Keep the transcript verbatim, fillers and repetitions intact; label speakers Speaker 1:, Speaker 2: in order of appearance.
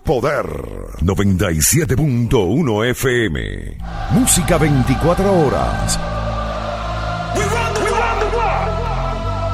Speaker 1: Poder noventa y siete punto uno F M. Música veinticuatro horas.